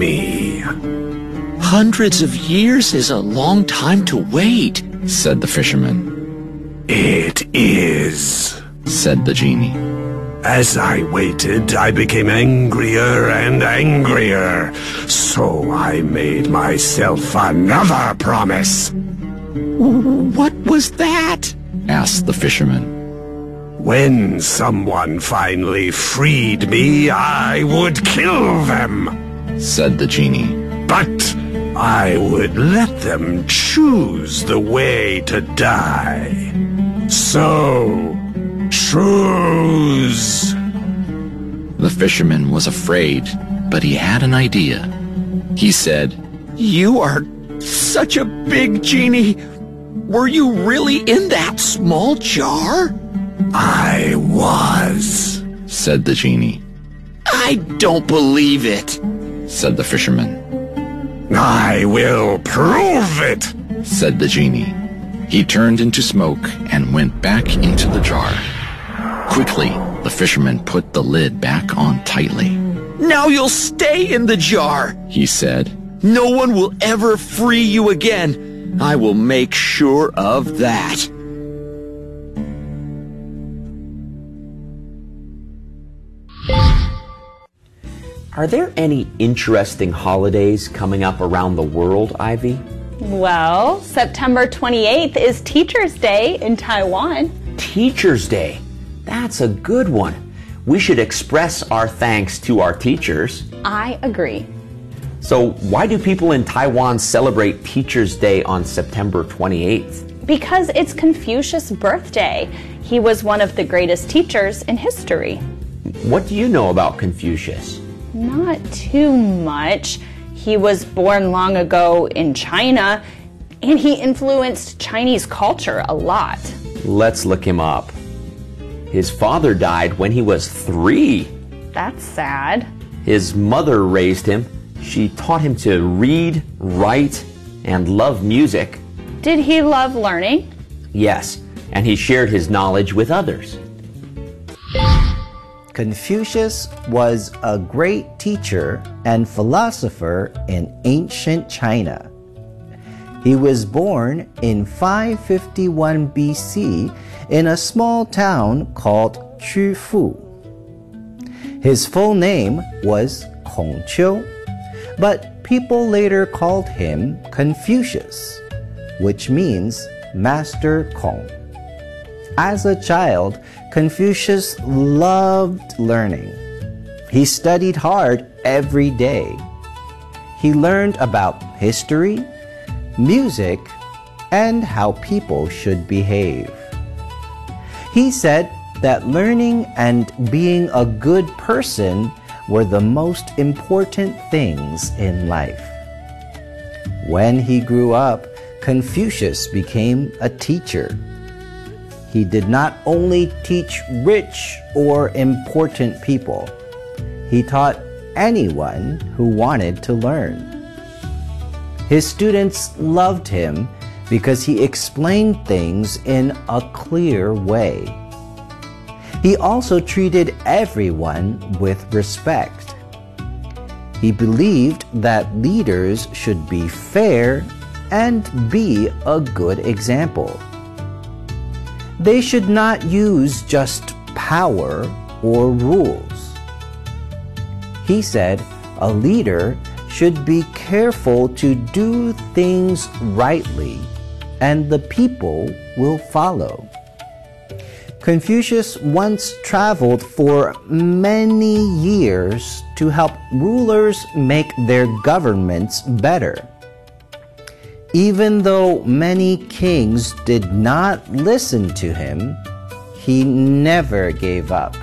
me. "Hundreds of years is a long time to wait," said the fisherman. "It is," said the genie. "As I waited, I became angrier and angrier, so I made myself another promise." "What was that?" asked the fisherman. "When someone finally freed me, I would kill them," said the genie. "But I would let them choose the way to die. So, choose." The fisherman was afraid, but he had an idea. He said, "You are such a big genie. Were you really in that small jar?" "I was," said the genie. "I don't believe it," said the fisherman. "I will prove it," said the genie. He turned into smoke and went back into the jar. Quickly, the fisherman put the lid back on tightly. "Now you'll stay in the jar," he said. "No one will ever free you again. I will make sure of that." Are there any interesting holidays coming up around the world, Ivy? Well, September 28th is Teacher's Day in Taiwan. Teacher's Day. That's a good one. We should express our thanks to our teachers. I agree. So why do people in Taiwan celebrate Teacher's Day on September 28th? Because it's Confucius' birthday. He was one of the greatest teachers in history. What do you know about Confucius? Not too much. He was born long ago in China, and he influenced Chinese culture a lot. Let's look him up. His father died when he was 3. That's sad. His mother raised him. She taught him to read, write, and love music. Did he love learning? Yes, and he shared his knowledge with others. Confucius was a great teacher and philosopher in ancient China. He was born in 551 BC in a small town called Qufu. His full name was Kongqiu, but people later called him Confucius, which means Master Kong. As a child, Confucius loved learning. He studied hard every day. He learned about history, music, and how people should behave. He said that learning and being a good person were the most important things in life. When he grew up, Confucius became a teacher. He did not only teach rich or important people. He taught anyone who wanted to learn. His students loved him because he explained things in a clear way. He also treated everyone with respect. He believed that leaders should be fair and be a good example. They should not use just power or rules. He said a leader should be careful to do things rightly, and the people will follow. Confucius once traveled for many years to help rulers make their governments better. Even though many kings did not listen to him, he never gave up.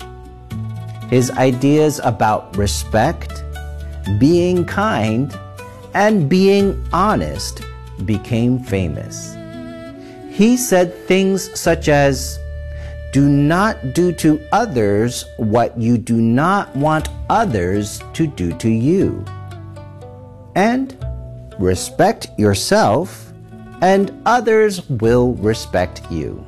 His ideas about respect, being kind, and being honest became famous. He said things such as, "Do not do to others what you do not want others to do to you," and "Respect yourself, and others will respect you."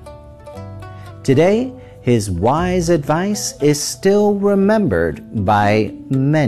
Today, his wise advice is still remembered by many.